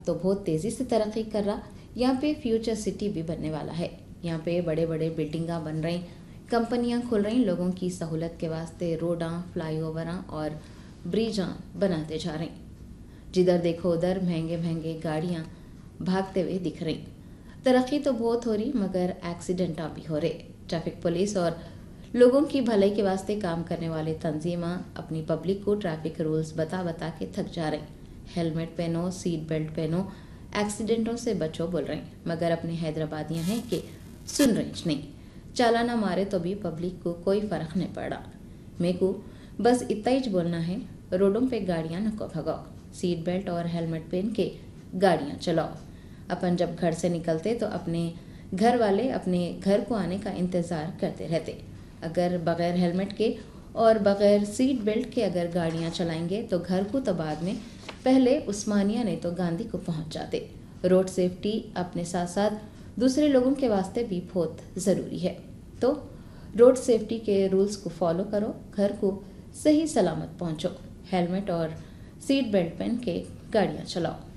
तो बहुत तेज़ी से तरक्की कर रहा। यहाँ पे फ्यूचर सिटी भी बनने वाला है। यहाँ पे बड़े बड़े बिल्डिंगा बन रही, कंपनियाँ खुल रही, लोगों की सहूलत के वास्ते रोडां, फ्लाईओवरां और ब्रिजां बनाते जा रही। जिधर देखो उधर महंगे महंगे गाड़ियाँ भागते हुए दिख रही। तरक्की तो बहुत हो रही, मगर एक्सीडेंटा भी हो रहे। ट्रैफिक पुलिस और लोगों की भलाई के वास्ते काम करने वाले तंजीमां अपनी पब्लिक को ट्रैफिक रूल्स बता बता के थक जा रही। हेलमेट पहनो, सीट बेल्ट पहनो, एक्सीडेंटों से बचो बोल रहे हैं, मगर अपने हैदराबादियाँ हैं कि सुन रही नहीं। चालाना मारे तो भी पब्लिक को कोई फर्क नहीं पड़ा। मेरे को बस इतना ही बोलना है, रोडों पे गाड़ियाँ नको भगाओ, सीट बेल्ट और हेलमेट पहन के गाड़ियाँ चलाओ। अपन जब घर से निकलते तो अपने घर वाले अपने घर को आने का इंतज़ार करते रहते। अगर बग़ैर हेलमेट के और बग़ैर सीट बेल्ट के अगर गाड़ियाँ चलाएंगे तो घर को तो बाद में, पहले उस्मानिया नहीं तो गांधी को पहुंच जाते। रोड सेफ्टी अपने साथ साथ दूसरे लोगों के वास्ते भी बहुत ज़रूरी है। तो रोड सेफ्टी के रूल्स को फॉलो करो, घर को सही सलामत पहुंचो, हेलमेट और सीट बेल्ट पहन के गाड़ियाँ चलाओ।